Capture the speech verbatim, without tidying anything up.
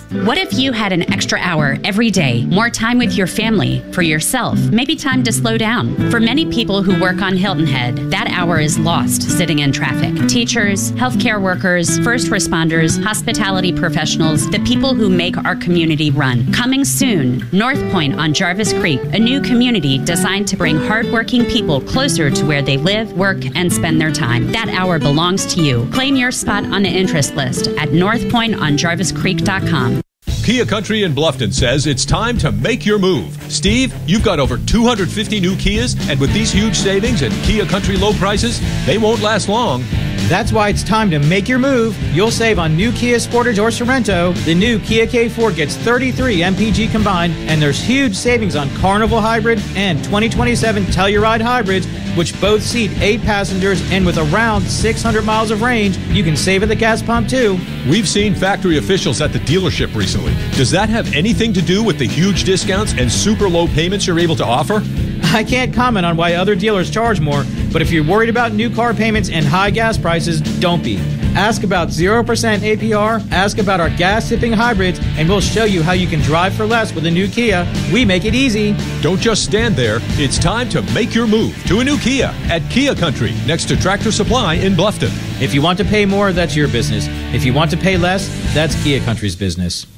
What if you had an extra hour every day, more time with your family, for yourself, maybe time to slow down? For many people who work on Hilton Head, that hour is lost sitting in traffic. Teachers, healthcare workers, first responders, hospitality professionals, the people who make our community run. Coming soon, North Point on Jarvis Creek, a new community designed to bring hardworking people closer to where they live, work, and spend their time. That hour belongs to you. Claim your spot on the interest list at north point on jarvis creek dot com. Kia Country in Bluffton says it's time to make your move. Steve, you've got over two hundred fifty new Kias, and with these huge savings and Kia Country low prices, they won't last long. That's why it's time to make your move. You'll save on new Kia Sportage or Sorento. The new Kia K four gets thirty-three M P G combined, and there's huge savings on Carnival Hybrid and twenty twenty-seven Telluride Hybrids, which both seat eight passengers, and with around six hundred miles of range, you can save at the gas pump too. We've seen factory officials at the dealership recently. Does that have anything to do with the huge discounts and super low payments you're able to offer? I can't comment on why other dealers charge more, but if you're worried about new car payments and high gas prices, don't be. Ask about zero percent A P R, ask about our gas-sipping hybrids, and we'll show you how you can drive for less with a new Kia. We make it easy. Don't just stand there. It's time to make your move to a new Kia at Kia Country, next to Tractor Supply in Bluffton. If you want to pay more, that's your business. If you want to pay less, that's Kia Country's business.